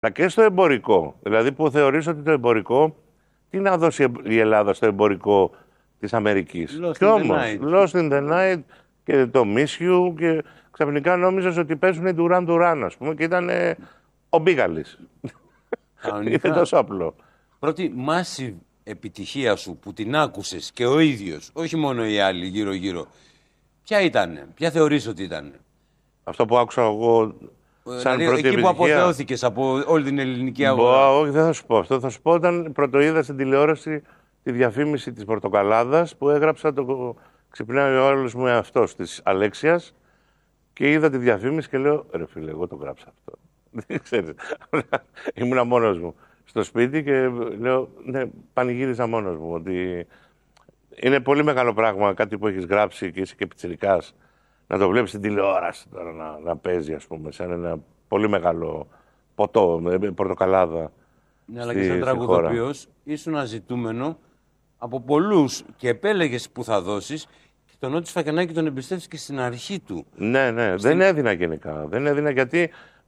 Αλλά και στο εμπορικό. Δηλαδή που θεωρείς ότι το εμπορικό, τι να δώσει η Ελλάδα στο εμπορικό της Αμερικής. Κι όμως, Lost in the Night και το Miss You και ξαφνικά νόμιζες ότι παίζουν Duran Duran, ας πούμε, και ήταν ο Μπίγαλης. Είναι τόσο απλό. Πρώτη massive επιτυχία σου που την άκουσες και ο ίδιος, όχι μόνο οι άλλοι γύρω-γύρω, ποια ήτανε, ποια θεωρείς ότι ήταν? Αυτό που άκουσα εγώ σαν δηλαδή, πρώτη εκεί επιτυχία. που αποθεώθηκες από όλη την ελληνική αγορά. Όχι, δεν θα σου πω αυτό. Θα σου πω όταν πρωτοείδα στην τηλεόραση τη διαφήμιση της Πορτοκαλάδας που έγραψα το «Ξυπνάει ο άλλος μου εαυτός» της Αλέξιας και είδα τη διαφήμιση και λέω «Ρε φίλε, εγώ το γράψα αυτό». Δεν ξέρεις. Ήμουνα μόνος μου στο σπίτι και λέω «Ναι, πανηγύριζα μόνος μου» ότι είναι πολύ μεγάλο πράγμα κάτι που έχεις γράψει και είσαι και πιτσιρικάς να το βλέπεις στην τηλεόραση τώρα να παίζει, ας πούμε, σαν ένα πολύ μεγάλο ποτό με πορτοκαλάδα. Ναι, αλλά και σαν τραγουδοποιός ήσουν ζητούμενο από πολλούς και επέλεγες που θα δώσεις και τον Νότι Σφακιανάκη τον εμπιστεύτηκε στην αρχή του. Ναι, δεν έδινα γενικά. Δεν έδινα γιατί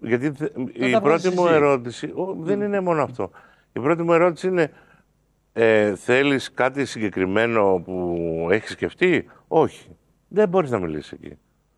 η πρώτη μου ερώτηση δεν είναι μόνο αυτό. Η πρώτη μου ερώτηση είναι θέλεις κάτι συγκεκριμένο που έχεις σκεφτεί? Όχι. Δεν μπορείς να μιλήσεις εκεί.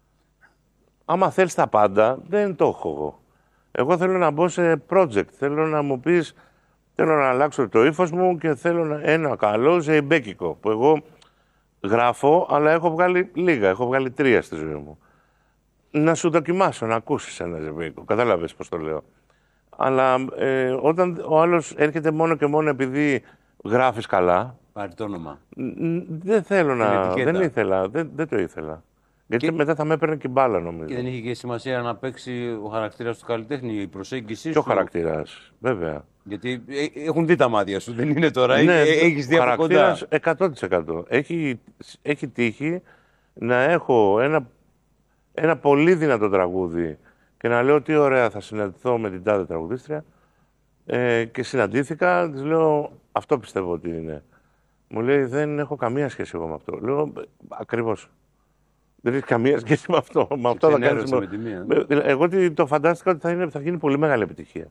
Άμα θέλεις τα πάντα, δεν το έχω εγώ. Εγώ θέλω να μπω σε project. Θέλω να μου πεις, θέλω να αλλάξω το ύφος μου και θέλω ένα καλό ζεϊμπέκικο. Που εγώ γράφω, αλλά έχω βγάλει λίγα. Έχω βγάλει 3 στη ζωή μου. Να σου δοκιμάσω, να ακούσεις ένα ζεϊμπέκικο. Κατάλαβες πώς το λέω. Αλλά όταν ο άλλος έρχεται μόνο και μόνο επειδή γράφεις καλά. Πάρει το όνομα. Δεν θέλω να. Δεν ήθελα. Δεν το ήθελα. Γιατί μετά θα με έπαιρνε και μπάλα, νομίζω. Και δεν είχε και σημασία να παίξει ο χαρακτήρας του καλλιτέχνη, η προσέγγιση σου. Και ο χαρακτήρας, βέβαια. Γιατί έχουν δει τα μάτια σου, δεν είναι τώρα. Ναι, έχεις δει από κοντά. 100%. Έχει τύχει να έχω ένα πολύ δυνατό τραγούδι και να λέω τι ωραία θα συναντηθώ με την τάδε τραγουδίστρια. Και συναντήθηκα, της λέω αυτό πιστεύω ότι είναι. Μου λέει δεν έχω καμία σχέση εγώ με αυτό. Λέω ακριβώς. Δεν έχει καμία σχέση με αυτό. Με αυτό θα κάνεις. Εγώ το φαντάστηκα ότι θα γίνει πολύ μεγάλη επιτυχία.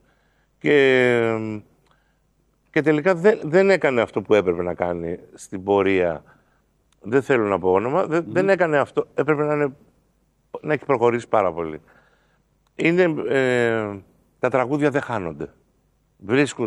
Και τελικά δεν έκανε αυτό που έπρεπε να κάνει στην πορεία. Δεν θέλω να πω όνομα. Δεν έκανε αυτό. Έπρεπε να έχει προχωρήσει πάρα πολύ. Τα τραγούδια δεν χάνονται. Βρίσκουν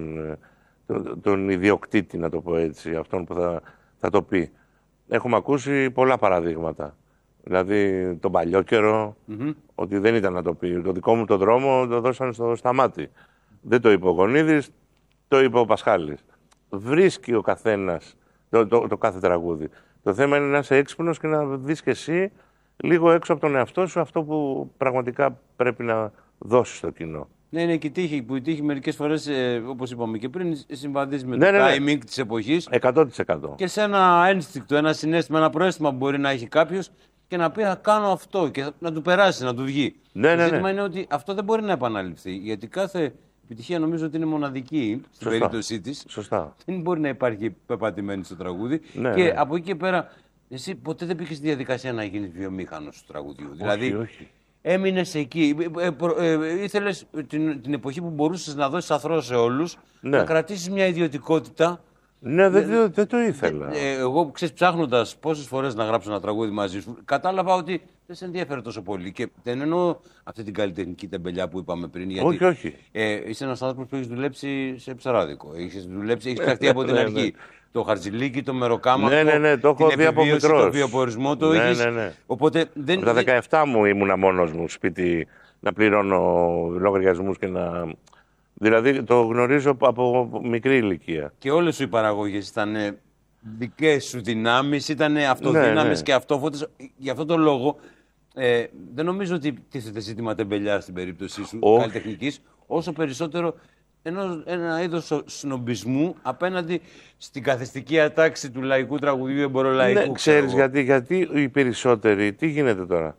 τον ιδιοκτήτη, να το πω έτσι, αυτόν που θα το πει. Έχουμε ακούσει πολλά παραδείγματα. Δηλαδή τον παλιό καιρό, ότι δεν ήταν να το πει. Το δικό μου το δρόμο το δώσανε στο Σταμάτη. Δεν το είπε ο Γονίδης, το είπε ο Πασχάλης. Βρίσκει ο καθένας το κάθε τραγούδι. Το θέμα είναι να είσαι έξυπνος και να δεις και εσύ λίγο έξω από τον εαυτό σου αυτό που πραγματικά πρέπει να δώσεις στο κοινό. Ναι, είναι και η τύχη που η τύχη μερικές φορές, όπως είπαμε και πριν, συμβαδίζει με το timing της εποχής. 100%. Και σε ένα ένστικτο, ένα συναίσθημα, ένα προαίσθημα που μπορεί να έχει κάποιος και να πει θα κάνω αυτό και να του περάσει, να του βγει. Το ζήτημα είναι ότι αυτό δεν μπορεί να επαναληφθεί. Γιατί κάθε επιτυχία νομίζω ότι είναι μοναδική στην περίπτωσή της. Σωστά. Δεν μπορεί να υπάρχει πεπατημένη στο τραγούδι. Και από εκεί και πέρα, εσύ ποτέ δεν πήγες στη διαδικασία να γίνεις βιομήχανος του τραγουδιού. Όχι, δηλαδή, όχι. έμεινες εκεί. Ήθελες την εποχή που μπορούσες να δώσεις αθρώο σε όλους, να κρατήσεις μια ιδιωτικότητα. Ναι, δεν το ήθελα. Εγώ, ξέρεις, ψάχνοντας πόσες φορές να γράψω ένα τραγούδι μαζί σου, κατάλαβα ότι δεν σε ενδιαφέρει τόσο πολύ. Και δεν εννοώ αυτή την καλλιτεχνική τεμπελιά που είπαμε πριν. Γιατί, όχι. Είσαι ένας άνθρωπος που έχεις δουλέψει σε ψαράδικο. Έχεις ψαχτεί από την αρχή. Το χαρτζηλίκι, το μεροκάματο, το έχω δει από μικρός. Το βιοπορισμό το έχεις. Οπότε δεν... Από τα 17 μου ήμουνα μόνος μου σπίτι να πληρώνω λογαριασμούς και να... Δηλαδή το γνωρίζω από μικρή ηλικία. Και όλες σου οι παραγωγές ήταν δικές σου δυνάμεις, ήταν αυτοδύναμες και αυτόφωτες. Γι' αυτό το λόγο δεν νομίζω ότι τίθεται ζήτημα τεμπελιά στην περίπτωσή σου καλλιτεχνικής, όσο περισσότερο ένα είδος σνομπισμού απέναντι στην καθιστική ατάξη του λαϊκού τραγουδιού εμπορολαϊκού. Ναι, ξέρεις γιατί οι περισσότεροι, τι γίνεται τώρα.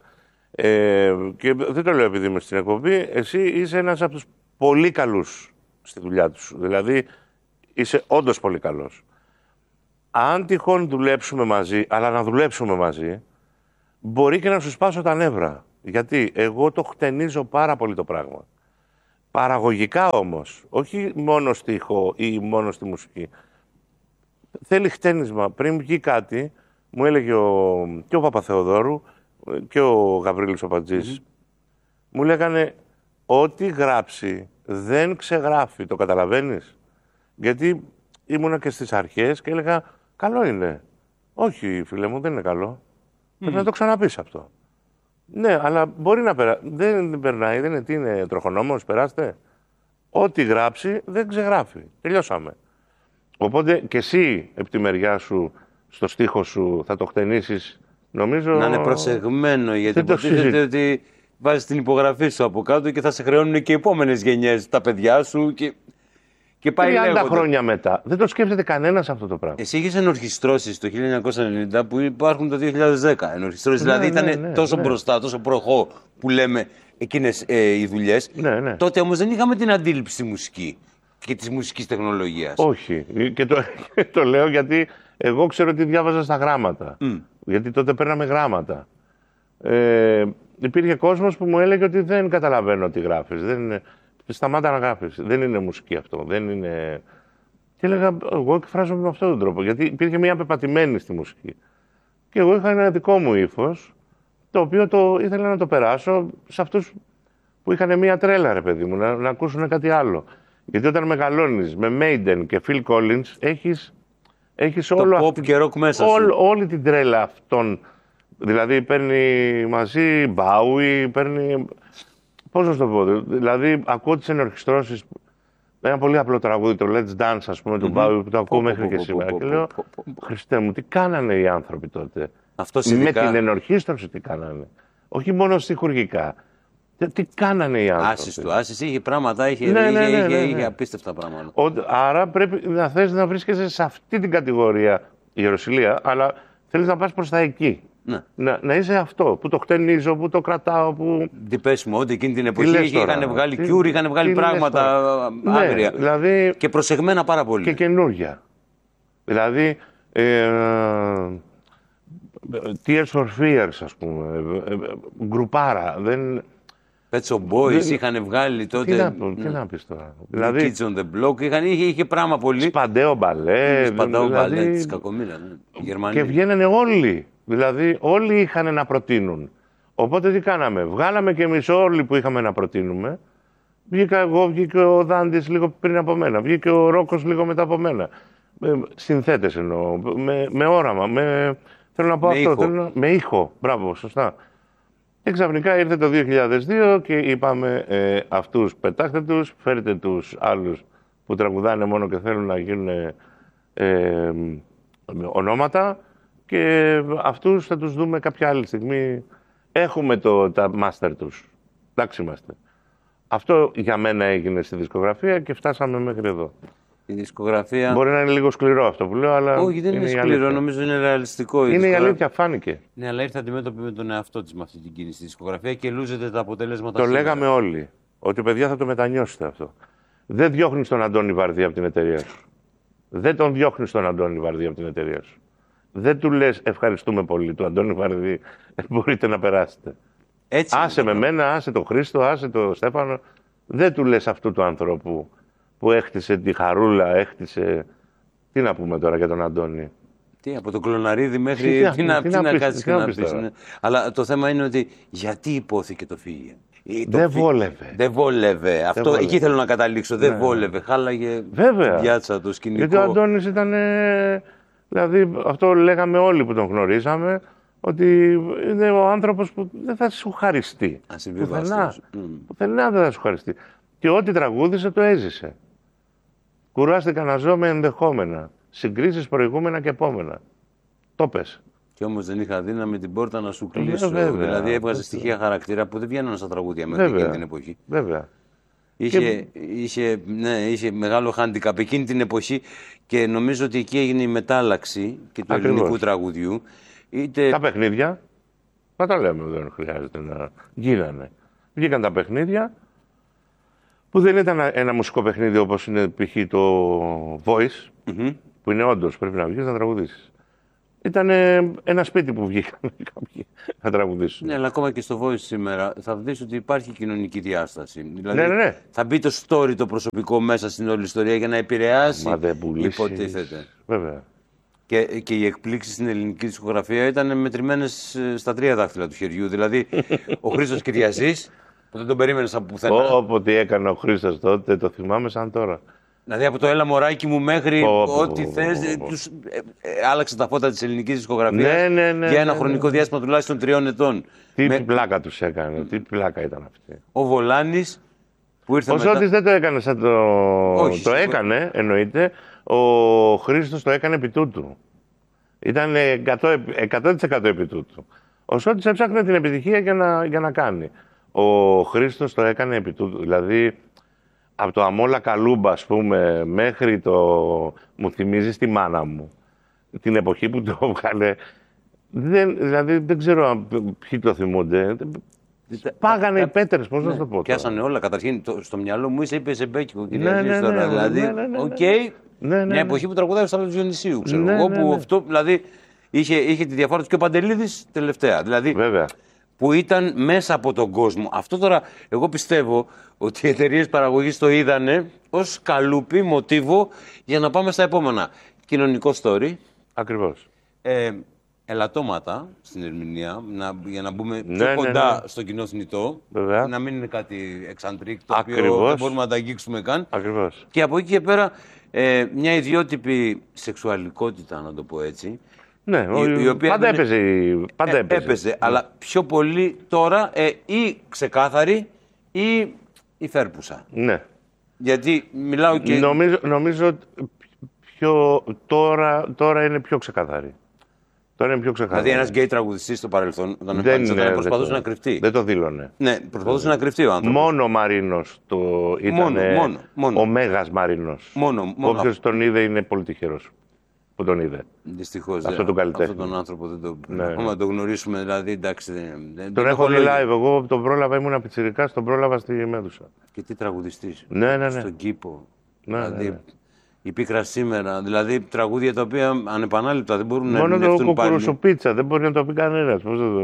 Και δεν το λέω επειδή είμαι στην εκπομπή, εσύ είσαι ένας από τους πολύ καλούς στη δουλειά τους. Δηλαδή είσαι όντως πολύ καλός. Αν τυχόν δουλέψουμε μαζί, αλλά να δουλέψουμε μαζί, μπορεί και να σου σπάσω τα νεύρα. Γιατί εγώ το χτενίζω πάρα πολύ το πράγμα. Παραγωγικά όμως, όχι μόνο στίχο ή μόνο στη μουσική. Θέλει χτένισμα. Πριν βγει κάτι, μου έλεγε και ο Παπαθεοδόρου και ο Γαβρίλης ο Πατζής, μου λέγανε ό,τι γράψει δεν ξεγράφει. Το καταλαβαίνεις? Γιατί ήμουνα και στις αρχές και έλεγα καλό είναι. Όχι φίλε μου, δεν είναι καλό. Πρέπει να το ξαναπείς αυτό. Ναι, αλλά μπορεί να περάσει. Δεν περνάει, δεν είναι, τι είναι τροχονόμος, περάστε. Ό,τι γράψει δεν ξεγράφει. Τελειώσαμε. Οπότε και εσύ επί τη μεριά σου, στο στίχο σου, θα το χτενίσεις, νομίζω. Να είναι προσεγμένο, γιατί υποτίθεται ότι βάζεις την υπογραφή σου από κάτω και θα σε χρεώνουν και οι επόμενες γενιές, τα παιδιά σου και πάει 30 χρόνια μετά. Δεν το σκέφτεται κανένας αυτό το πράγμα. Εσύ είχες ενορχιστρώσεις το 1990 που υπάρχουν το 2010. Ενορχιστρώσεις, δηλαδή ήταν τόσο μπροστά, τόσο προχώ που λέμε εκείνες οι δουλειές. Ναι. Τότε όμως δεν είχαμε την αντίληψη στη μουσική και της μουσικής τεχνολογίας. Όχι. Και το λέω γιατί εγώ ξέρω ότι διάβαζα στα γράμματα. Γιατί τότε παίρναμε γράμματα. Υπήρχε κόσμος που μου έλεγε ότι δεν καταλαβαίνω τι γράφεις. Σταμάτα να γράφεις. Δεν είναι μουσική αυτό. Δεν είναι... Και έλεγα, εγώ εκφράζομαι με αυτόν τον τρόπο. Γιατί υπήρχε μια πεπατημένη στη μουσική. Και εγώ είχα ένα δικό μου ύφος, το οποίο ήθελα να το περάσω σε αυτούς που είχαν μια τρέλα, ρε παιδί μου, να ακούσουν κάτι άλλο. Γιατί όταν μεγαλώνεις με Maiden και Phil Collins, έχεις όλο pop και rock μέσα σου. Όλη την τρέλα αυτών. Δηλαδή παίρνει μαζί Bowie, παίρνει... Πώς να σου το πω, δηλαδή ακούω τις ενορχιστρώσεις, ένα πολύ απλό τραγούδι, το Let's Dance, ας πούμε, του Bowie, που το ακούω μέχρι και σήμερα. Και λέω, Χριστέ μου, τι κάνανε οι άνθρωποι τότε. Με την ενορχίστρωση τι κάνανε. Όχι μόνο στιχουργικά. Τι κάνανε οι άνθρωποι. Άσης είχε πράγματα, είχε απίστευτα πράγματα. Άρα πρέπει να θες να βρίσκεσαι σε αυτή την κατηγορία η Ιεροσυλία, αλλά θέλεις να πας προς τα εκεί. Ναι. Να είσαι αυτό, που το χτενίζω, που το κρατάω, που... Τι πες μου, ότι εκείνη την εποχή είχαν βγάλει Cure, είχαν βγάλει πράγματα άγρια. Ναι, δηλαδή, και προσεγμένα πάρα πολύ. Και καινούργια. Δηλαδή, Tears for Fears, ας πούμε, γκρουπάρα, Pet Shop Boys είχαν βγάλει τότε. Τι να πεις τώρα. Δηλαδή, Kids on the Block, είχε πράγμα πολύ. Σπαντέο μπαλέ. Σπαντέο μπαλέ της Κακομοίρας, Γερμανία. Και βγαίνανε όλοι. Δηλαδή όλοι είχαν να προτείνουν. Οπότε τι κάναμε. Βγάλαμε και εμείς όλοι που είχαμε να προτείνουμε. Βγήκα εγώ, βγήκε ο Δάντης λίγο πριν από μένα. Βγήκε ο Ρόκος λίγο μετά από μένα. Συνθέτες εννοώ. Με όραμα. Θέλω να πω με αυτό. Ήχο. Με ήχο. Μπράβο, σωστά. Και ξαφνικά ήρθε το 2002 και είπαμε αυτούς πετάχτε τους, φέρετε τους άλλους που τραγουδάνε μόνο και θέλουν να γίνουν ονόματα και αυτούς θα τους δούμε κάποια άλλη στιγμή. Έχουμε τα master τους. Εντάξει είμαστε. Αυτό για μένα έγινε στη δισκογραφία και φτάσαμε μέχρι εδώ. Η δισκογραφία... Μπορεί να είναι λίγο σκληρό αυτό που λέω, αλλά. Όχι, δεν είναι σκληρό, νομίζω είναι ρεαλιστικό. Είναι η αλήθεια, φάνηκε. Ναι, αλλά ήρθε αντιμέτωπη με τον εαυτό της με αυτή την κίνηση στη δισκογραφία και λούζεται τα αποτελέσματα. Το λέγαμε όλοι. Ότι παιδιά θα το μετανιώσετε αυτό. Δεν διώχνεις τον Αντώνη Βαρδί από την εταιρεία σου. Δεν τον διώχνεις τον Αντώνη Βαρδί από την εταιρεία σου. Δεν του λες ευχαριστούμε πολύ του Αντώνη Βαρδί, μπορείτε να περάσετε. Έτσι άσε με μένα, άσε τον Χρήστο, άσε τον Στέφανο. Δεν του λες αυτού του ανθρώπου που έχτισε τη χαρούλα, έχτισε... Τι να πούμε τώρα για τον Αντώνη. Τι, από τον Κλωναρίδη μέχρι... Τι να κάτσεις και να πεις. Ναι. Αλλά το θέμα είναι ότι γιατί υπόθηκε το φύγε. Δεν βόλευε. Δεν βόλευε. Αυτό, βόλευε. Εκεί θέλω να καταλήξω. Δεν βόλευε. Χάλαγε διάτσα το σκηνικό. Γιατί ο Αντώνης ήταν... Δηλαδή αυτό λέγαμε όλοι που τον γνωρίζαμε, ότι είναι ο άνθρωπος που δεν θα σου χαριστεί. Ασυμβίβαστος. Πουθενά δεν θα σου χαριστεί. Και ό,τι τραγούδισε το έζησε. Κουράστηκα να ζω με ενδεχόμενα. Συγκρίσεις προηγούμενα και επόμενα. Το πες. Κι όμως δεν είχα δύναμη την πόρτα να σου κλείσω. Δηλαδή έβγαζε στοιχεία χαρακτήρα που δεν βγαίνουν στα τραγούδια μέχρι εκείνη την εποχή. Βέβαια. Είχε μεγάλο handicap εκείνη την εποχή και νομίζω ότι εκεί έγινε η μετάλλαξη και του ελληνικού τραγουδιού. Τα παιχνίδια, να τα λέμε, δεν χρειάζεται να γίνανε. Βγήκαν τα παιχνίδια, που δεν ήταν ένα μουσικό παιχνίδι όπως είναι π.χ. το Voice, που είναι όντως πρέπει να βγεις να τραγουδήσεις. Ήταν ένα σπίτι που βγήκαν κάποιοι να τραγουδήσουν. Ναι, αλλά ακόμα και στο Voice σήμερα θα δεις ότι υπάρχει κοινωνική διάσταση. Δηλαδή, Ναι. θα μπει το story το προσωπικό μέσα στην όλη ιστορία για να επηρεάσει. Μα δεν πουλήσεις. Υποτίθεται. Βέβαια. Και οι εκπλήξεις στην ελληνική δισκογραφία ήταν μετρημένες στα 3 δάχτυλα του χεριού. Δηλαδή, ο Χρήστος Κυριαζής, που δεν τον περίμενες από πουθενά. Όποτε έκανε ο Χρήστος τότε, το θυμάμαι σαν τώρα. Δηλαδή, από το έλα μωράκι μου μέχρι ό,τι θες, άλλαξε τα φώτα της ελληνικής δισκογραφίας για ένα χρονικό διάστημα τουλάχιστον 3 ετών. Τι πλάκα τους έκανε, τι πλάκα ήταν αυτή. Ο Βολάνης που ήρθε μετά. Ο Σώτης δεν το έκανε σαν το... Όχι, το έκανε, εννοείται. Ο Χρήστος το έκανε επί τούτου. Ήταν 100% επί τούτου. Ο Σώτης έψαχνε την επιτυχία για να κάνει. Ο Χρήστος το έκανε επί τούτου. Δηλαδή, από το Αμόλα Καλούμπα, ας πούμε, μέχρι το... Μου θυμίζει τη μάνα μου. Την εποχή που το βγάλε. Δηλαδή, δεν ξέρω ποιοι το θυμούνται. Πάγανε οι πέτρες, πώς να το πω. Πιάσανε όλα. Καταρχήν, στο μυαλό μου είπε Ζεμπέκικο, κυρία τώρα. Δηλαδή, μια εποχή που τραγουδάει στο Σταύρο Διονυσίου, ξέρω εγώ, που αυτό, δηλαδή, είχε τη διαφορά του και ο Παντελίδης τελευταία. Δηλαδή, βέβαια. Που ήταν μέσα από τον κόσμο. Αυτό τώρα, εγώ πιστεύω ότι οι εταιρείες παραγωγής το είδανε ως καλούπι, μοτίβο, για να πάμε στα επόμενα. Κοινωνικό story. Ακριβώς. Ελαττώματα στην ερμηνεία, για να μπούμε πιο κοντά στο κοινό θνητό. Βέβαια. Να μην είναι κάτι εξαντρίκ, το οποίο δεν μπορούμε να τα αγγίξουμε καν. Ακριβώς. Και από εκεί και πέρα, μια ιδιότυπη σεξουαλικότητα, να το πω έτσι. Ναι, η οποία πάντα έπαιζε. Αλλά πιο πολύ τώρα ή ξεκάθαρη ή υφέρπουσα. Ναι. Γιατί μιλάω και... Νομίζω ότι τώρα είναι πιο ξεκάθαρη. Δηλαδή ένας γκέι τραγουδιστής στο παρελθόν, όταν προσπαθούσε να κρυφτεί. Δεν το δήλωνε. Ναι, προσπαθούσε να κρυφτεί ο άνθρωπος. Μόνο ο Μαρίνος ήταν ο Μέγας Μαρίνος. Όποιος τον είδε είναι πολύ τυχερός που τον είδε. Δυστυχώς. Αυτόν τον άνθρωπο δεν το το γνωρίσουμε. Δηλαδή, εντάξει, τον έχω δει live. Εγώ τον πρόλαβα, ήμουν πιτσιρικάς, τον πρόλαβα στη Μέδουσα. Και τι τραγουδιστής. Ναι. Στον κήπο. Δηλαδή, η πίκρα σήμερα, δηλαδή τραγούδια τα οποία ανεπανάληπτα δεν μπορούν να ερμηνευτούν πάλι. Μόνο το κουκουρουσουπίτσα, δεν μπορεί να το πει κανένας.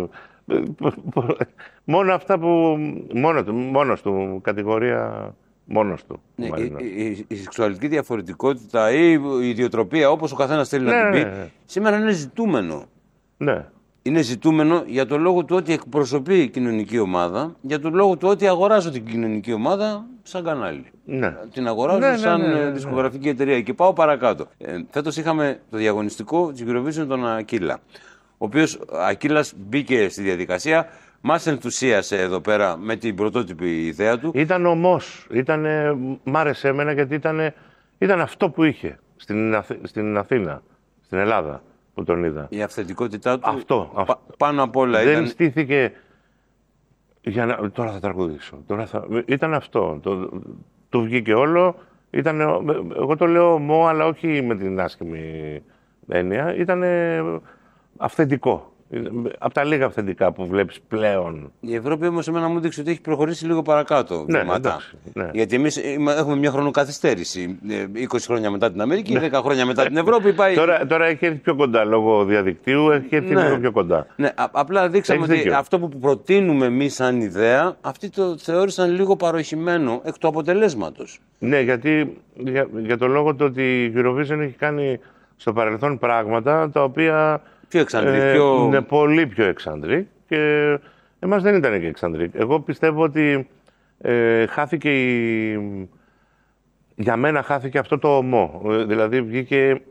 Μόνο αυτά που μόνος του, κατηγορία μόνος του. Ναι, η σεξουαλική διαφορετικότητα ή η ιδιοτροπία, όπως ο καθένας θέλει να την πει, σήμερα είναι ζητούμενο. Ναι. Είναι ζητούμενο για το λόγο του ότι εκπροσωπεί η κοινωνική ομάδα, για το λόγο του ότι αγοράζω την κοινωνική ομάδα σαν κανάλι. Ναι. Την αγοράζω σαν δισκογραφική εταιρεία. Και πάω παρακάτω. Φέτος είχαμε το διαγωνιστικό της Eurovision τον Ακύλα. Ο οποίος Ακύλας μπήκε στη διαδικασία, μας ενθουσίασε εδώ πέρα με την πρωτότυπη ιδέα του. Ήταν ομός. Μ' άρεσε εμένα γιατί ήταν αυτό που είχε στην Αθήνα, στην Ελλάδα. Που τον είδα. Η αυθεντικότητά του αυτό. Πάνω απ' όλα δεν στήθηκε τώρα θα τραγουδήσω. Ήταν αυτό. Του βγήκε όλο. Εγώ το λέω ομό, αλλά όχι με την άσχημη έννοια. Ήταν αυθεντικό. Από τα λίγα αυθεντικά που βλέπεις πλέον. Η Ευρώπη όμως εμένα μου δείξει ότι έχει προχωρήσει λίγο παρακάτω. Ναι. Γιατί εμείς έχουμε μια χρονοκαθυστέρηση. 20 χρόνια μετά την Αμερική, 10 χρόνια μετά την Ευρώπη. Πάει... Τώρα έχει έρθει πιο κοντά λόγω διαδικτύου, έχει έρθει λίγο πιο κοντά. Ναι, απλά δείξαμε ότι αυτό που προτείνουμε εμείς σαν ιδέα, αυτοί το θεώρησαν λίγο παροχημένο εκ του αποτελέσματος. Ναι, γιατί για το λόγο του ότι η Eurovision έχει κάνει στο παρελθόν πράγματα τα οποία. Πιο εξαντρή, ναι, πολύ πιο εξαντρή και εμάς δεν ήταν και εξαντρή. Εγώ πιστεύω ότι για μένα χάθηκε αυτό το ομό. Δηλαδή βγήκε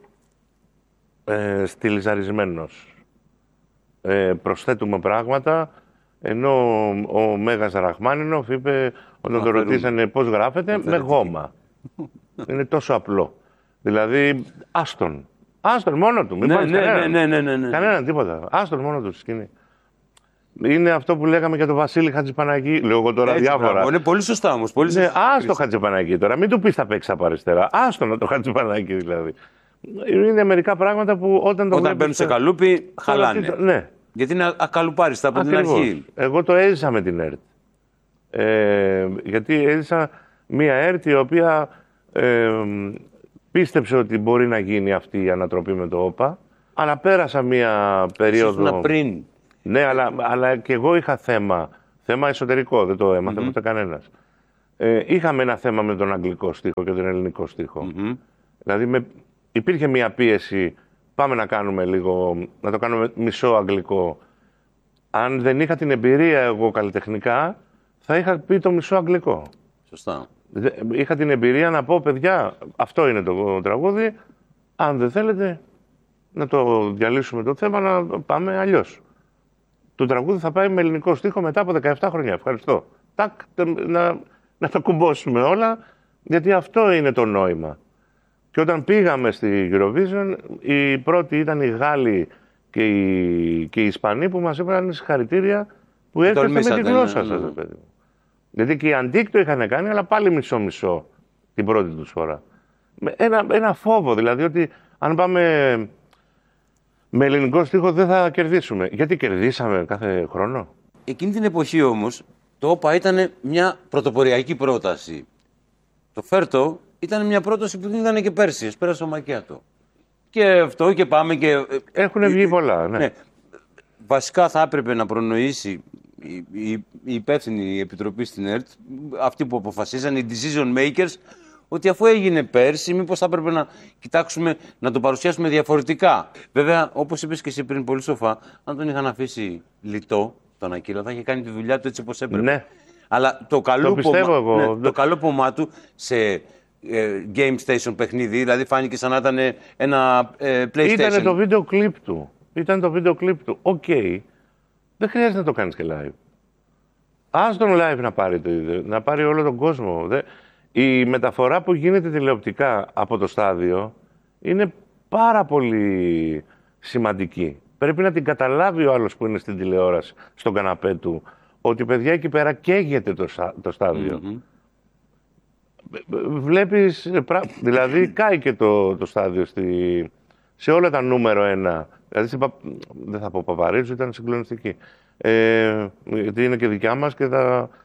στιλιζαρισμένος. Προσθέτουμε πράγματα, ενώ ο Μέγας Ραχμάνινοφ είπε, όταν το ρωτήσανε πώς γράφεται, με γόμα. Είναι τόσο απλό. Δηλαδή, άστον μόνο του. Μην πάρεις κανέναν. Κανέναν, τίποτα. Άστον μόνο του στη σκηνή. Είναι αυτό που λέγαμε για τον Βασίλη Χατζηπαναγή. Λέω εγώ τώρα διάφορα. Είναι πολύ σωστά όμως. Άστο Χατζηπαναγή τώρα. Μην του πεις θα παίξει από αριστερά. Άστο το Χατζηπαναγή δηλαδή. Είναι μερικά πράγματα που όταν μπαίνουν σε καλούπι, χαλάνε. Ναι. Γιατί είναι ακαλουπάριστα από την αρχή. Εγώ το έζησα με την ΕΡΤ. Γιατί έζησα μία ΕΡΤ η οποία πίστεψε ότι μπορεί να γίνει αυτή η ανατροπή με το ΟΠΑ, Αλλά πέρασα μία περίοδο. Ήσουν πριν. Ναι, αλλά και εγώ είχα θέμα. Θέμα εσωτερικό, δεν το έμαθε ποτέ κανένας. Είχαμε ένα θέμα με τον αγγλικό στίχο και τον ελληνικό στίχο. Δηλαδή υπήρχε μία πίεση, πάμε να κάνουμε λίγο, να το κάνουμε μισό αγγλικό. Αν δεν είχα την εμπειρία εγώ καλλιτεχνικά, θα είχα πει το μισό αγγλικό. Σωστά. Είχα την εμπειρία να πω, παιδιά, αυτό είναι το τραγούδι, αν δεν θέλετε να το διαλύσουμε το θέμα, να πάμε αλλιώς. Το τραγούδι θα πάει με ελληνικό στίχο μετά από 17 χρόνια. Ευχαριστώ. Τάκ, να τα κουμπώσουμε όλα, γιατί αυτό είναι το νόημα. Και όταν πήγαμε στη Eurovision, οι πρώτοι ήταν οι Γάλλοι και οι Ισπανοί που μας είπαν συγχαρητήρια που έρχεστε με τη γλώσσα σας, παιδί μου. Γιατί και οι Αντίκ το είχαν κάνει, αλλά πάλι μισό-μισό την πρώτη τους φορά. Ένα φόβο, δηλαδή, ότι αν πάμε με ελληνικό στίχο δεν θα κερδίσουμε. Γιατί κερδίσαμε κάθε χρόνο. Εκείνη την εποχή όμως, το ΟΠΑ ήταν μια πρωτοποριακή πρόταση. Το Φέρτο ήταν μια πρόταση που δεν ήταν και πέρσι, Εσπέρασο Μακιάτο. Και αυτό και πάμε και... Έχουν βγει πολλά, ναι. Βασικά θα έπρεπε να προνοήσει η υπεύθυνη επιτροπή στην ΕΡΤ, αυτοί που αποφασίζαν, οι decision makers, ότι αφού έγινε πέρσι, μήπως θα έπρεπε να κοιτάξουμε να το παρουσιάσουμε διαφορετικά. Βέβαια, όπως είπες και εσύ πριν πολύ σοφά, αν τον είχαν αφήσει λιτό, τον Ακύλο, θα είχε κάνει τη δουλειά του έτσι όπως έπρεπε. Ναι. Αλλά το καλούπωμά του σε game station παιχνίδι, δηλαδή φάνηκε σαν να ήταν ένα PlayStation. Ήταν το βίντεο κλιπ του. Οκ. Δεν χρειάζεται να το κάνεις και live. Ας τον live να πάρει όλο τον κόσμο. Η μεταφορά που γίνεται τηλεοπτικά από το στάδιο είναι πάρα πολύ σημαντική. Πρέπει να την καταλάβει ο άλλος που είναι στην τηλεόραση, στον καναπέ του, ότι παιδιά εκεί πέρα καίγεται το στάδιο. Βλέπεις, δηλαδή κάει και το στάδιο σε όλα τα νούμερο 1. Δηλαδή, δεν θα πω Παπαρίζου, ήταν συγκλονιστική. Γιατί είναι και δικιά μας και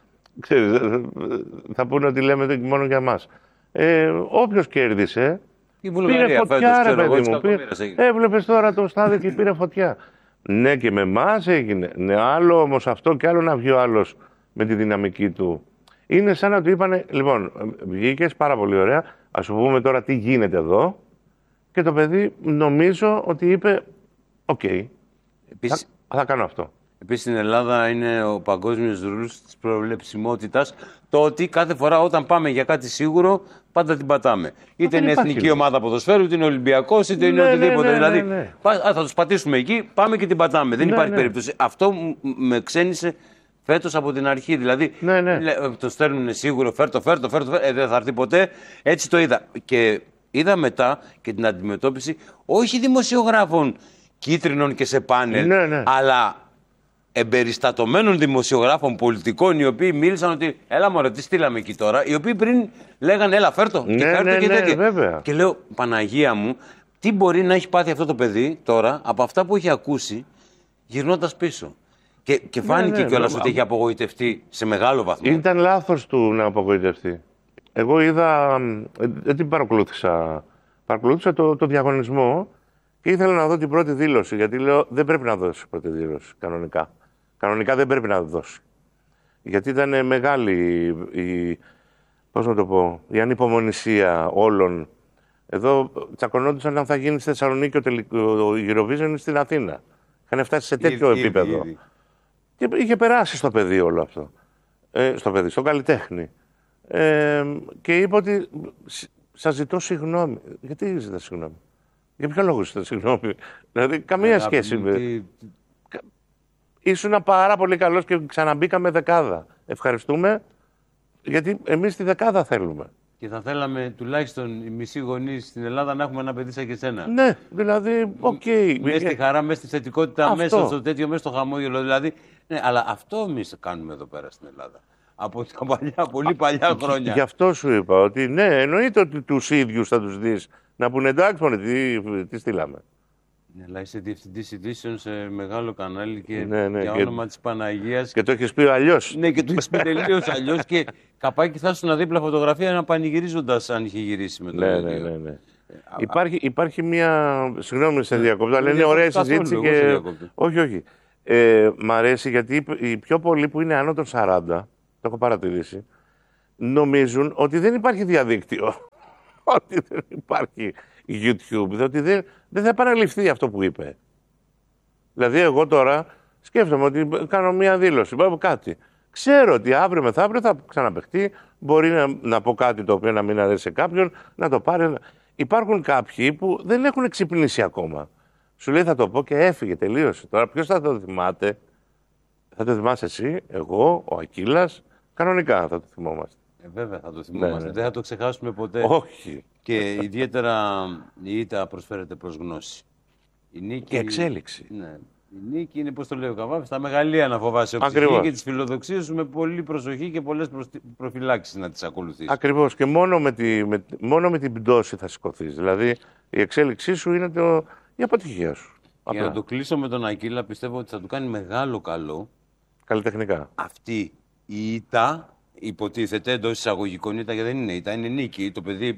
θα πούνε ότι λέμε μόνο για μας. Όποιος κέρδισε, πήρε φωτιά, ρε παιδί μου. Έβλεπες τώρα το στάδιο και πήρε φωτιά. Ναι, και με εμάς έγινε. Ναι, άλλο όμως αυτό και άλλο να βγει ο άλλος με τη δυναμική του. Είναι σαν να του είπανε, λοιπόν, βγήκες πάρα πολύ ωραία, ας σου πούμε τώρα τι γίνεται εδώ. Και το παιδί νομίζω ότι είπε, οκ, θα κάνω αυτό. Επίσης στην Ελλάδα είναι ο παγκόσμιος ρούλος της προβλεψιμότητας, το ότι κάθε φορά όταν πάμε για κάτι σίγουρο, πάντα την πατάμε. Είτε είναι εθνική ομάδα ποδοσφαίρου, είτε είναι Ολυμπιακός, είτε είναι οτιδήποτε. Δηλαδή, θα τους πατήσουμε εκεί, πάμε και την πατάμε. Δεν υπάρχει περίπτωση. Αυτό με ξένησε φέτος από την αρχή. Δηλαδή, το στέλνουν σίγουρο, φέρτο, δεν θα έρθει ποτέ. Έτσι το είδα. Και είδα μετά και την αντιμετώπιση όχι δημοσιογράφων κίτρινων και σε πάνελ, αλλά εμπεριστατωμένων δημοσιογράφων πολιτικών, οι οποίοι μίλησαν ότι έλα μωρέ, τι στείλαμε εκεί τώρα, οι οποίοι πριν λέγανε έλα φέρτο και φέρτο και τέτοια. Βέβαια. Και λέω, Παναγία μου, τι μπορεί να έχει πάθει αυτό το παιδί τώρα από αυτά που έχει ακούσει γυρνώντας πίσω. Και φάνηκε κιόλας ότι έχει απογοητευτεί σε μεγάλο βαθμό. Ήταν λάθος του να απογοητευτεί. Εγώ είδα, δεν την παρακολούθησα. Παρακολούθησα το διαγωνισμό και ήθελα να δω την πρώτη δήλωση. Γιατί λέω δεν πρέπει να δώσει πρώτη δήλωση κανονικά. Κανονικά δεν πρέπει να δώσει. Γιατί ήταν μεγάλη πώς να το πω, η ανυπομονησία όλων. Εδώ τσακωνόντουσαν αν θα γίνει στη Θεσσαλονίκη ο Eurovision ή στην Αθήνα. Είχαν φτάσει σε τέτοιο επίπεδο. Και είχε περάσει στο παιδί όλο αυτό. Στον καλλιτέχνη. Και είπε ότι σας ζητώ συγγνώμη. Γιατί ζητά συγγνώμη? Για ποιο λόγο ζητά συγγνώμη? Δηλαδή καμία σχέση. Ήσουν πάρα πολύ καλός και ξαναμπήκαμε δεκάδα. Ευχαριστούμε, γιατί εμείς τη δεκάδα θέλουμε. Και θα θέλαμε τουλάχιστον οι μισοί γονείς στην Ελλάδα να έχουμε ένα παιδί σαν και σένα. Ναι, δηλαδή, οκ. Μέσα στη χαρά, μέσα στη θετικότητα, αυτό. Μέσα στο τέτοιο, μέσα στο χαμόγελο. Δηλαδή, ναι, αλλά αυτό εμείς κάνουμε εδώ πέρα στην Ελλάδα. Από τα πολύ παλιά χρόνια. Γι' αυτό σου είπα ότι ναι, εννοείται ότι τους ίδιους θα τους δεις να πούνε εντάξει, μόνοι, τι στείλαμε. Ναι, αλλά είσαι διευθυντής ειδήσεων σε μεγάλο κανάλι και για όνομα της Παναγίας. Και το έχεις πει αλλιώς. Ναι, και το έχεις πει τελείως αλλιώς. Και καπάκι θα ήσουν δίπλα φωτογραφία να πανηγυρίζοντας αν είχε γυρίσει με το ναι. Υπάρχει μια. Συγγνώμη, σε διακόπτω, αλλά είναι ωραία η συζήτηση. Όχι. Μ' αρέσει γιατί οι πιο πολλοί που είναι άνω των 40, το έχω παρατηρήσει, νομίζουν ότι δεν υπάρχει διαδίκτυο. Ότι δεν υπάρχει YouTube. Ότι δεν θα επαναληφθεί αυτό που είπε. Δηλαδή, εγώ τώρα σκέφτομαι ότι κάνω μια δήλωση. Κάτι. Ξέρω ότι αύριο μεθαύριο θα ξαναπαιχτεί. Μπορεί να πω κάτι το οποίο να μην αρέσει σε κάποιον, να το πάρει. Υπάρχουν κάποιοι που δεν έχουν ξυπνήσει ακόμα. Σου λέει θα το πω και έφυγε, τελείωσε. Τώρα ποιος θα το θυμάται? Θα το θυμάσαι εσύ, εγώ, ο Ακύλας. Κανονικά θα το θυμόμαστε. Βέβαια θα το θυμόμαστε. Ναι. Δεν θα το ξεχάσουμε ποτέ. Όχι. Και ιδιαίτερα η ήττα προσφέρεται προς γνώση. Η νίκη, και εξέλιξη. Ναι. Η νίκη είναι, πώς το λέει ο Καβάφης, τα μεγαλεία να φοβάσαι ψυχή και τις φιλοδοξίες σου με πολύ προσοχή και πολλές προφυλάξεις να τις ακολουθείς. Ακριβώς. Και μόνο με την πτώση θα σηκωθείς. Δηλαδή η εξέλιξή σου είναι η αποτυχία σου. Για να το κλείσω με τον Ακύλα, πιστεύω ότι θα του κάνει μεγάλο καλό. Καλλιτεχνικά. Αυτή η ήττα. Υποτίθεται εντός εισαγωγικών ήττα, γιατί δεν είναι ήττα, είναι νίκη. Το παιδί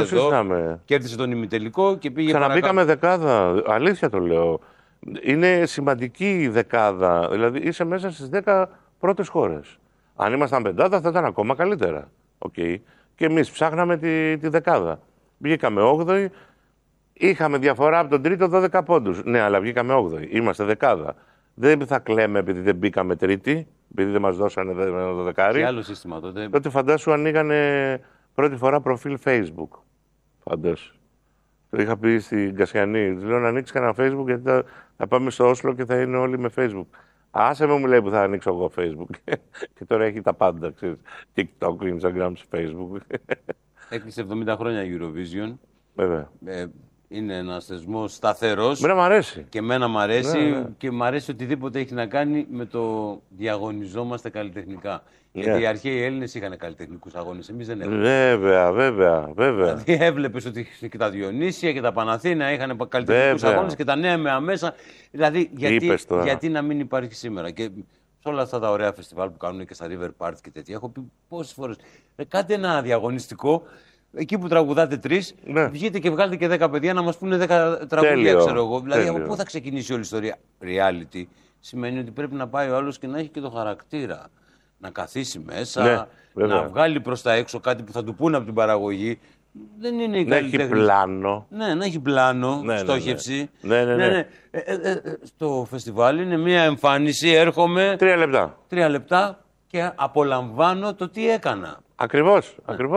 κέρδισε τον ημιτελικό και πήγε παρακάτω. Ξαναμπήκαμε δεκάδα. Αλήθεια το λέω. Είναι σημαντική η δεκάδα. Δηλαδή είσαι μέσα στις 10 πρώτες χώρες. Αν ήμασταν πεντάδα θα ήταν ακόμα καλύτερα. Okay. Και εμείς ψάχναμε τη δεκάδα. Βγήκαμε 8η. Είχαμε διαφορά από τον τρίτο 12 πόντους. Ναι, αλλά βγήκαμε 8η. Είμαστε δεκάδα. Δεν θα κλαίμε επειδή δεν μπήκαμε τρίτη. Επειδή δεν μας δώσανε το δεκάρι. Και άλλο σύστημα τότε. Τότε φαντάσου ανοίγανε πρώτη φορά προφίλ Facebook. Φαντάσου. Το είχα πει στην Κασιανή. Του λέω να ανοίξει κανένα Facebook γιατί θα πάμε στο Όσλο και θα είναι όλοι με Facebook. Άσε με, μου λέει, που θα ανοίξω εγώ Facebook. Και τώρα έχει τα πάντα, ξέρεις. TikTok, Instagram, Facebook. Έκλεισε 70 χρόνια Eurovision. Βέβαια. Είναι ένας θεσμός σταθερός. Μένα μ' αρέσει. Και εμένα μ' αρέσει. Ναι. Και μ' αρέσει οτιδήποτε έχει να κάνει με το διαγωνιζόμαστε καλλιτεχνικά. Γιατί οι αρχαίοι Έλληνες είχαν καλλιτεχνικούς αγώνες. Εμείς δεν έχουμε. Βέβαια. Δηλαδή έβλεπες ότι και τα Διονύσια και τα Παναθήνα είχαν καλλιτεχνικούς αγώνες και τα νέα με αμέσα. Δηλαδή γιατί να μην υπάρχει σήμερα. Και σε όλα αυτά τα ωραία φεστιβάλ που κάνουν και στα River Party και τέτοια. Έχω πει πόσες φορές. Κάντε ένα διαγωνιστικό. Εκεί που τραγουδάτε 3, βγείτε και βγάλετε και 10 παιδιά να μας πούνε 10 τραγουδία, ξέρω εγώ. Δηλαδή, από πού θα ξεκινήσει όλη η ιστορία? Reality σημαίνει ότι πρέπει να πάει ο άλλος και να έχει και το χαρακτήρα. Να καθίσει μέσα, να βγάλει προς τα έξω κάτι που θα του πούνε από την παραγωγή. Δεν είναι η καλλιτέχνη. Να έχει πλάνο. Ναι, να έχει πλάνο, στόχευση. Ναι. Στο φεστιβάλ είναι μια εμφάνιση, έρχομαι. 3 λεπτά και απολαμβάνω το τι έκανα. Ακριβώς.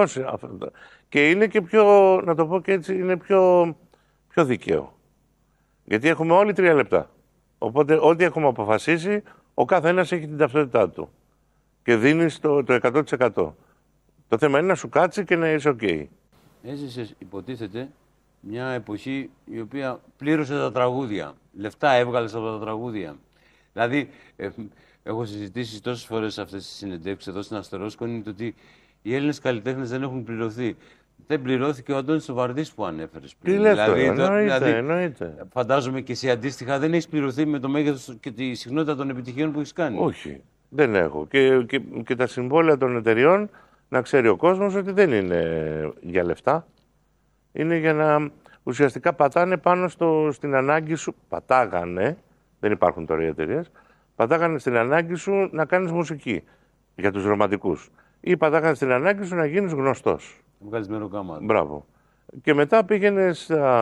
Και είναι και πιο, να το πω και έτσι, είναι πιο δίκαιο. Γιατί έχουμε όλοι 3 λεπτά. Οπότε ό,τι έχουμε αποφασίσει, ο καθένας έχει την ταυτότητά του. Και δίνεις το 100%. Το θέμα είναι να σου κάτσει και να είσαι OK. Έζησες, υποτίθεται, μια εποχή η οποία πλήρωσε τα τραγούδια. Λεφτά έβγαλες από τα τραγούδια. Δηλαδή, έχω συζητήσει τόσες φορές αυτές τις συνεντεύξεις εδώ στην Αστερόσκονη ότι οι Έλληνες καλλιτέχνες δεν έχουν πληρωθεί. Δεν πληρώθηκε ο Αντώνης Σοβαρδής που ανέφερες πριν. Τι λέτε, εννοείται. Φαντάζομαι και εσύ αντίστοιχα δεν έχεις πληρωθεί με το μέγεθος και τη συχνότητα των επιτυχιών που έχεις κάνει. Όχι, δεν έχω. Και τα συμβόλαια των εταιριών, να ξέρει ο κόσμος ότι δεν είναι για λεφτά. Είναι για να ουσιαστικά πατάνε πάνω στην ανάγκη σου. Πατάγανε, δεν υπάρχουν τώρα οι εταιρείες, πατάγανε στην ανάγκη σου να κάνεις μουσική για τους ρομαντικούς. Ή πατάγανε στην ανάγκη σου να γίνεις γνωστός. Βγάλεις μεροκάμα. Μπράβο. Και μετά πήγαινε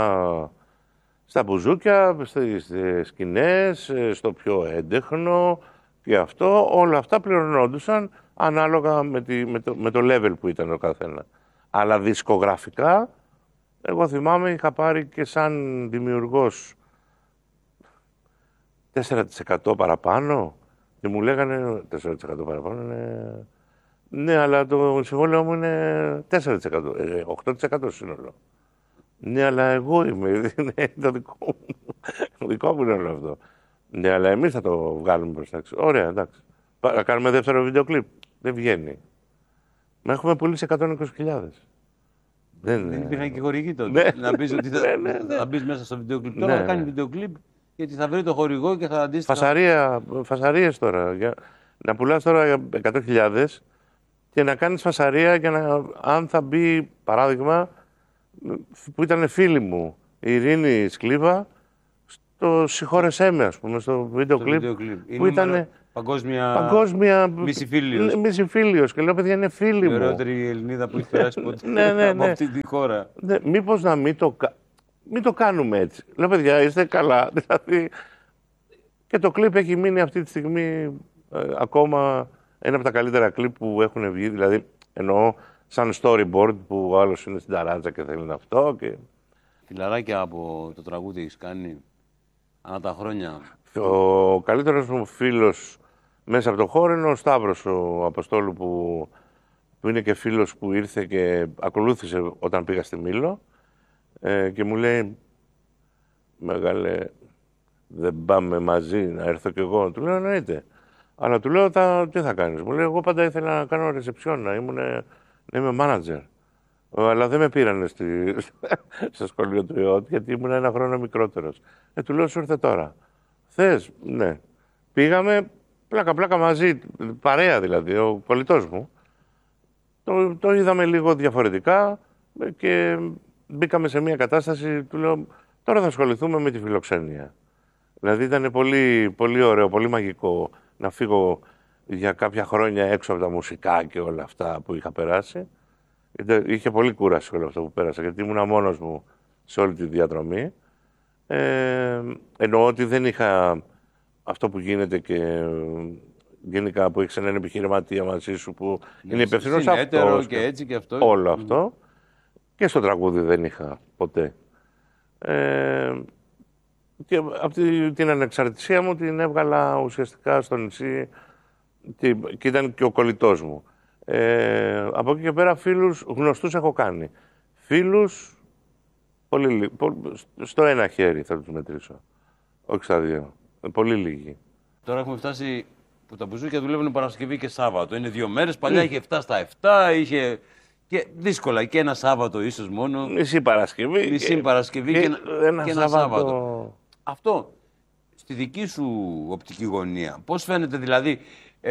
στα μπουζούκια, στις σκηνές, στο πιο έντεχνο και αυτό. Όλα αυτά πληρωνόντουσαν ανάλογα με το level που ήταν ο καθένα. Αλλά δισκογραφικά, εγώ θυμάμαι, είχα πάρει και σαν δημιουργός 4% παραπάνω και μου λέγανε 4% παραπάνω είναι... Ναι, αλλά το συμβόλαιο μου είναι 4%, 8% σύνολο. Ναι, αλλά εγώ είμαι, είναι το δικό μου είναι όλο αυτό. Ναι, αλλά εμείς θα το βγάλουμε προς τα έξω. Ωραία, εντάξει. Να κάνουμε δεύτερο βίντεο κλιπ. Δεν βγαίνει. Μα έχουμε πουλήσει 120.000. Δεν υπήρχαν και χορηγοί τότε. Να πεις ότι θα μπεις μέσα στο βίντεο κλιπ. Τώρα θα κάνει βίντεο κλιπ γιατί θα βρει το χορηγό και θα αντίστοιχα... Φασαρίες τώρα. Να πουλάς τώρα 100.000 και να κάνεις φασαρία για αν θα μπει, παράδειγμα, που ήταν φίλοι μου, η Ειρήνη Σκλίβα, στο «Συγχώρεσέ με», ας πούμε, στο βίντεο κλιπ. Που ήταν παγκόσμια μισηφίλιος. Και λέω, παιδιά, είναι φίλοι μου. Η ωραιότερη Ελληνίδα που έχει περάσει ποτέ από αυτή τη χώρα. Μήπως να μην το κάνουμε έτσι. Λέω, παιδιά, είστε καλά. Δηλαδή, και το κλιπ έχει μείνει αυτή τη στιγμή ακόμα ένα από τα καλύτερα κλιπ που έχουν βγει. Δηλαδή, εννοώ σαν storyboard που ο άλλος είναι στην ταράτσα και θέλει αυτό. Φιλαράκια από το τραγούδι έχεις κάνει ανά τα χρόνια? Ο καλύτερος μου φίλος μέσα από το χώρο είναι ο Σταύρος, ο Αποστόλου, που είναι και φίλος που ήρθε και ακολούθησε όταν πήγα στη Μήλο και μου λέει, μεγάλε, δεν πάμε μαζί να έρθω κι εγώ? Του λέω, εννοείται. Αλλά του λέω, τι θα κάνεις? Μου λέει, εγώ πάντα ήθελα να κάνω ρεσεψιόν, να είμαι manager. Αλλά δεν με πήρανε στο σχολείο του ΕΟΤ, γιατί ήμουν ένα χρόνο μικρότερος. Του λέω, σου ήρθε τώρα. Θες? Ναι. Πήγαμε πλάκα-πλάκα μαζί, παρέα δηλαδή, ο κολλητός μου. Το είδαμε λίγο διαφορετικά και μπήκαμε σε μια κατάσταση, του λέω, τώρα θα ασχοληθούμε με τη φιλοξενία. Δηλαδή ήταν πολύ, πολύ ωραίο, πολύ μαγικό να φύγω για κάποια χρόνια έξω από τα μουσικά και όλα αυτά που είχα περάσει. Είχε πολύ κούραση όλο αυτό που πέρασα, γιατί ήμουν μόνος μου σε όλη τη διαδρομή. Εννοώ ότι δεν είχα αυτό που γίνεται και γενικά που έχεις έναν επιχειρηματία μαζί σου που είναι υπευθυνός αυτός και έτσι και αυτό. Όλο αυτό. Και στο τραγούδι δεν είχα ποτέ. Και από την ανεξαρτησία μου την έβγαλα ουσιαστικά στο νησί και ήταν και ο κολλητός μου. Από εκεί και πέρα φίλους γνωστούς έχω κάνει. Φίλους στο ένα χέρι θα τους μετρήσω. Όχι στα δύο. Πολύ λίγοι. Τώρα έχουμε φτάσει που τα μπουζούκια δουλεύουν Παρασκευή και Σάββατο. Είναι 2 μέρες. Παλιά είχε 7 στα 7. Είχε και δύσκολα. Και ένα Σάββατο ίσως μόνο. Μισή Παρασκευή. Και ένα Σάββατο. Αυτό στη δική σου οπτική γωνία. Πώς φαίνεται δηλαδή.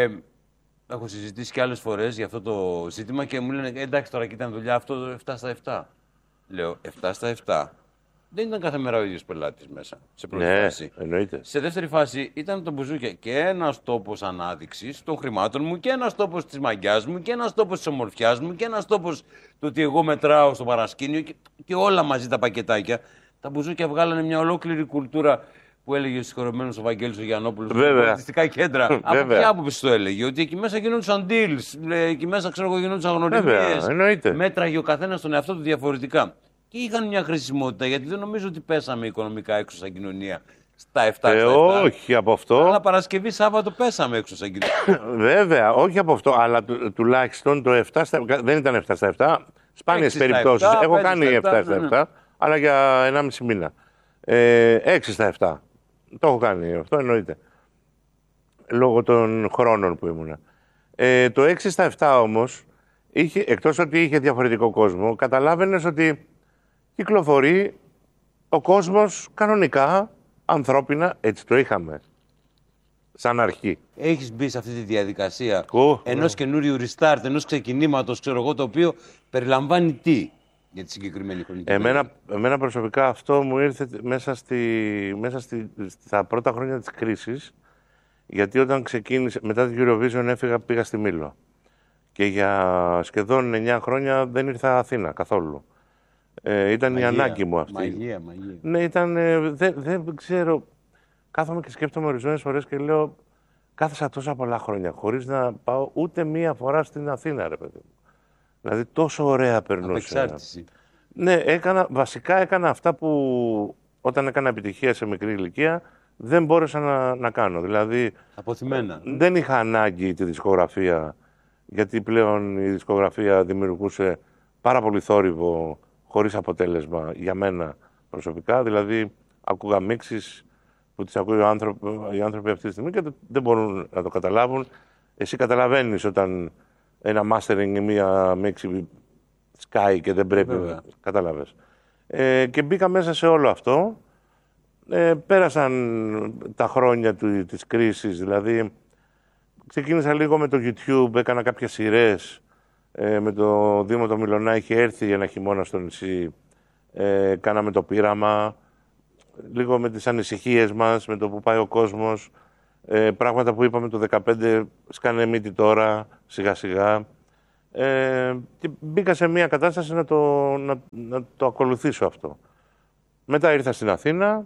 Έχω συζητήσει και άλλες φορές για αυτό το ζήτημα και μου λένε εντάξει τώρα κοίτα δουλειά αυτό 7 στα 7. Λέω 7 στα 7. Δεν ήταν κάθε μέρα ο ίδιος πελάτης μέσα. Σε πρώτη φάση. Εννοείται. Σε δεύτερη φάση ήταν το μπουζούκια και ένας τόπος ανάδειξης των χρημάτων μου και ένας τόπος της μαγιάς μου και ένας τόπος της ομορφιάς μου και ένας τόπος του ότι εγώ μετράω στο παρασκήνιο και όλα μαζί τα πακετάκια. Τα μπουζούκια βγάλανε μια ολόκληρη κουλτούρα που έλεγε ο συγχωρεμένος ο Βαγγέλης ο Γιαννόπουλος στα πολιτιστικά κέντρα. Από ποια άποψη το έλεγε? Ότι εκεί μέσα γινόντουσαν deals, εκεί μέσα ξέρω εγώ γινόντουσαν γνωριμίες. Μέτραγε ο καθένας τον εαυτό του διαφορετικά. Και είχαν μια χρησιμότητα, γιατί δεν νομίζω ότι πέσαμε οικονομικά έξω σαν κοινωνία στα 7. Όχι από αυτό. Αλλά Παρασκευή, Σάββατο πέσαμε έξω σαν κοινωνία. Βέβαια, όχι από αυτό, αλλά τουλάχιστον το 7 στα 7. Δεν ήταν 7 στα 7. Σπάνιες περιπτώσεις. Έχω κάνει 7 στα 7, αλλά για 1,5 μήνα. 6 στα 7. Το έχω κάνει αυτό, εννοείται. Λόγω των χρόνων που ήμουνα. Το 6 στα 7 όμως, εκτός ότι είχε διαφορετικό κόσμο, καταλάβαινες ότι κυκλοφορεί ο κόσμος κανονικά, ανθρώπινα, έτσι το είχαμε. Σαν αρχή. Έχεις μπει σε αυτή τη διαδικασία ενός καινούριου restart, ενός ξεκινήματος, ξέρω εγώ, το οποίο περιλαμβάνει τι για τη συγκεκριμένη χρονική περίοδο? Εμένα προσωπικά αυτό μου ήρθε μέσα στα πρώτα χρόνια της κρίσης, γιατί όταν ξεκίνησε, μετά την Eurovision πήγα στη Μήλο. Και για σχεδόν 9 χρόνια δεν ήρθα Αθήνα καθόλου. Ήταν η ανάγκη μου αυτή. Μαγεία. Ναι, δεν ξέρω. Κάθομαι και σκέφτομαι ορισμένες φορές και λέω, κάθεσα τόσα πολλά χρόνια χωρίς να πάω ούτε μία φορά στην Αθήνα, ρε παιδί μου. Δηλαδή τόσο ωραία περνούσε. Απεξάρτηση. Ναι, βασικά έκανα αυτά που όταν έκανα επιτυχία σε μικρή ηλικία δεν μπόρεσα να κάνω. Δηλαδή, αποθυμένα. Δεν είχα ανάγκη τη δισκογραφία, γιατί πλέον η δισκογραφία δημιουργούσε πάρα πολύ θόρυβο χωρίς αποτέλεσμα για μένα προσωπικά. Δηλαδή, άκουγα μίξεις που τις ακούει οι άνθρωποι αυτή τη στιγμή και δεν μπορούν να το καταλάβουν. Εσύ καταλαβαίνεις όταν ένα mastering ή μία μίξη σκάει και δεν πρέπει να καταλάβεις. Και μπήκα μέσα σε όλο αυτό. Πέρασαν τα χρόνια της κρίσης, δηλαδή ξεκίνησα λίγο με το YouTube, έκανα κάποιες σειρές με το Δήμο το Μιλωνά, είχε έρθει ένα χειμώνα στο νησί κάναμε το πείραμα, λίγο με τις ανησυχίες μας, με το που πάει ο κόσμος. Πράγματα που είπαμε το 2015 σκάνε μύτη τώρα, σιγά σιγά. Και μπήκα σε μια κατάσταση να το ακολουθήσω αυτό. Μετά ήρθα στην Αθήνα,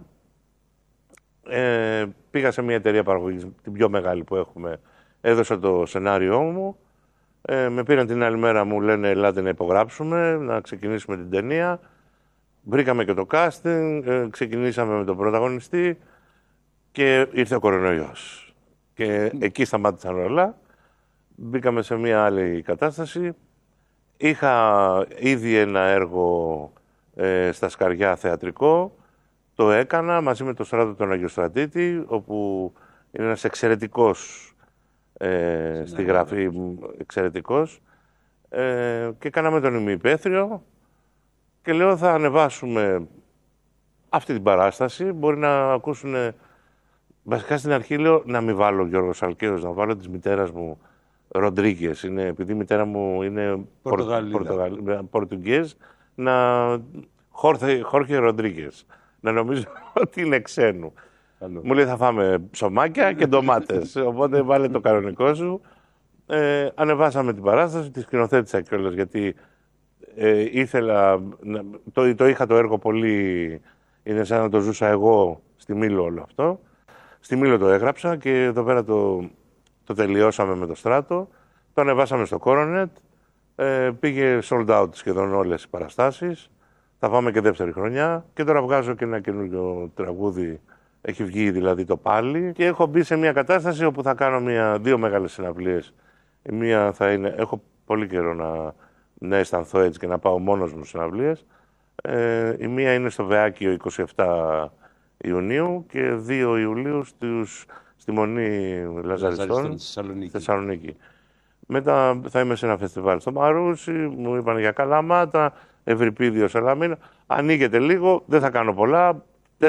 πήγα σε μια εταιρεία παραγωγής, την πιο μεγάλη που έχουμε, έδωσα το σενάριό μου, με πήραν την άλλη μέρα, μου λένε ελάτε να υπογράψουμε, να ξεκινήσουμε την ταινία. Βρήκαμε και το casting, ξεκινήσαμε με τον πρωταγωνιστή και ήρθε ο κορονοϊός. Και εκεί σταμάτησαν όλα. Μπήκαμε σε μια άλλη κατάσταση. Είχα ήδη ένα έργο στα Σκαριά θεατρικό. Το έκανα μαζί με τον Στράτο τον Αγιοστρατήτη, όπου είναι ένας εξαιρετικός στη γραφή, εξαιρετικός. Και κάναμε τον ημιυπαίθριο και λέω θα ανεβάσουμε αυτή την παράσταση. Μπορεί να ακούσουν, βασικά στην αρχή λέω να μην βάλω Γιώργο Σαλκαίος, να βάλω της μητέρας μου Ροντρίγκες. Επειδή η μητέρα μου είναι Πορτουγκέζ, να Χόρχε Ροντρίγκες. Να νομίζω ότι είναι ξένου. Μου λέει θα φάμε ψωμάκια και ντομάτες, οπότε βάλε το κανονικό σου. Ανεβάσαμε την παράσταση, τη σκηνοθέτησα κιόλας, γιατί ήθελα, το είχα το έργο πολύ, είναι σαν να το ζούσα εγώ στη Μήλο όλο αυτό. Στη Μήλο το έγραψα και εδώ πέρα το τελειώσαμε με το Στράτο. Το ανεβάσαμε στο Coronet, πήγε sold out σχεδόν όλες οι παραστάσεις. Θα πάμε και δεύτερη χρονιά και τώρα βγάζω και ένα καινούργιο τραγούδι. Έχει βγει δηλαδή το πάλι και έχω μπει σε μια κατάσταση όπου θα κάνω δύο μεγάλες συναυλίες. Η μία θα είναι, έχω πολύ καιρό να αισθανθώ έτσι και να πάω μόνος μου συναυλίες. Η μία είναι στο Βεάκιο 27 Ιουνίου και 2 Ιουλίου στη Μονή Λαζαριστών στη Θεσσαλονίκη. Μετά θα είμαι σε ένα φεστιβάλ στο Μαρούσι, μου είπαν για Καλαμάτα, Ευρυπίδιο, Σαλαμίνα. Ανοίγεται λίγο, δεν θα κάνω πολλά.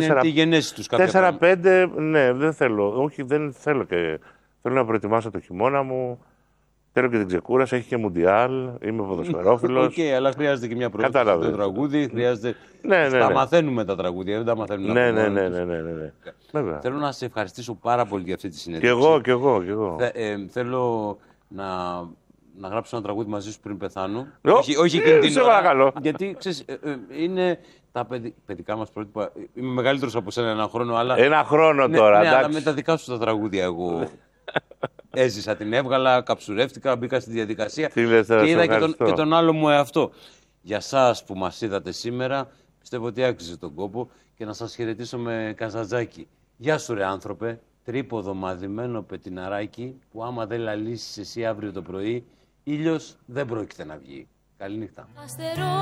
4-5, ναι, δεν θέλω. Όχι, δεν θέλω και. Θέλω να προετοιμάσω το χειμώνα μου. Θέλω και την ξεκούραση, έχει και μουντιάλ. Είμαι ποδοσφαιρόφιλος. Οκ, αλλά χρειάζεται και μια προώθηση στο τραγούδι. Χρειάζεται. Τα μαθαίνουμε τα τραγούδια, δεν τα μαθαίνουμε. Ναι. Θέλω να σε ευχαριστήσω πάρα πολύ για αυτή τη συνέντευξη. Κι εγώ. Θέλω να γράψω ένα τραγούδι μαζί σου πριν πεθάνω. Όχι εκείνη την ώρα. Γιατί ξέρεις, είναι τα παιδικά μας πρότυπα. Είμαι μεγαλύτερος από σένα ένα χρόνο, αλλά. Ένα χρόνο τώρα, ναι, αλλά με τα δικά σου τα τραγούδια εγώ. Έζησα, την έβγαλα, καψουρεύτηκα, μπήκα στη διαδικασία και είδα και τον άλλο μου εαυτό. Για σας που μας είδατε σήμερα, πιστεύω ότι άξιζε τον κόπο και να σας χαιρετήσω με καζατζάκι. Γεια σου ρε άνθρωπε, τρίποδο μαδημένο πετιναράκι που άμα δεν λαλήσεις εσύ αύριο το πρωί, ήλιος δεν πρόκειται να βγει. Καληνύχτα.